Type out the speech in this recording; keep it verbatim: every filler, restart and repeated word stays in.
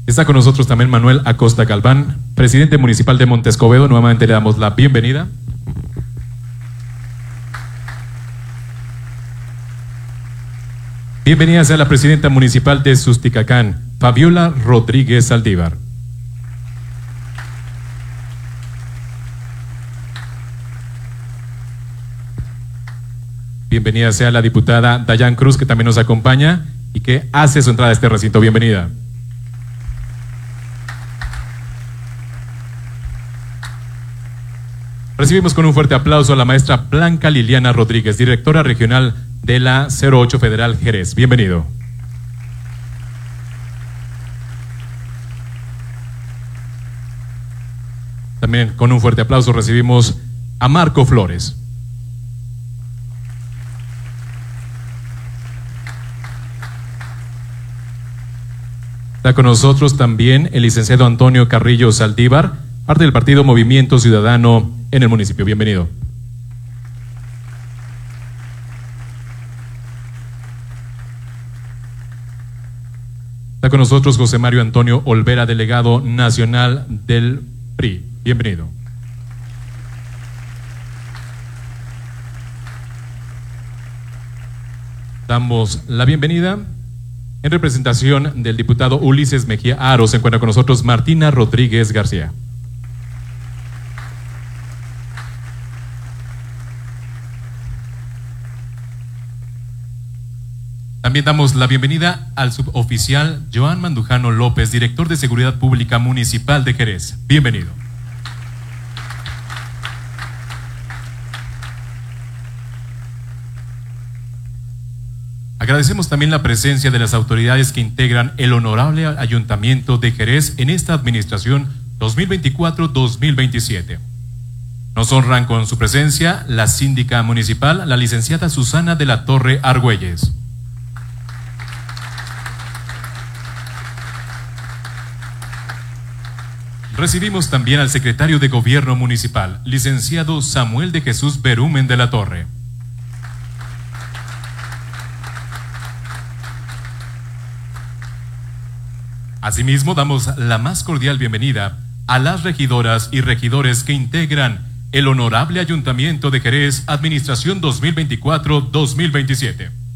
Está con nosotros también Manuel Acosta Galván, presidente municipal de Montescobedo. Nuevamente le damos la bienvenida. Bienvenida sea la presidenta municipal de Susticacán, Fabiola Rodríguez Saldívar. Bienvenida sea la diputada Dayan Cruz, que también nos acompaña y que hace su entrada a este recinto. Bienvenida. Recibimos con un fuerte aplauso a la maestra Blanca Liliana Rodríguez, directora regional de la cero ocho Federal Jerez. Bienvenido. También con un fuerte aplauso recibimos a Marco Flores. Está con nosotros también el licenciado Antonio Carrillo Saldívar, parte del partido Movimiento Ciudadano en el municipio. Bienvenido. Está con nosotros José Mario Antonio Olvera, delegado nacional del P R I. Bienvenido. Damos la bienvenida en representación del diputado Ulises Mejía Aro. Se encuentra con nosotros Martina Rodríguez García. También damos la bienvenida al suboficial Joan Mandujano López, director de Seguridad Pública Municipal de Jerez. Bienvenido. Agradecemos también la presencia de las autoridades que integran el honorable Ayuntamiento de Jerez en esta administración dos mil veinticuatro dos mil veintisiete. Nos honran con su presencia la síndica municipal, la licenciada Susana de la Torre Argüelles. Recibimos también al secretario de Gobierno Municipal, licenciado Samuel de Jesús Berumen de la Torre. Asimismo, damos la más cordial bienvenida a las regidoras y regidores que integran el honorable Ayuntamiento de Jerez, Administración dos mil veinticuatro dos mil veintisiete.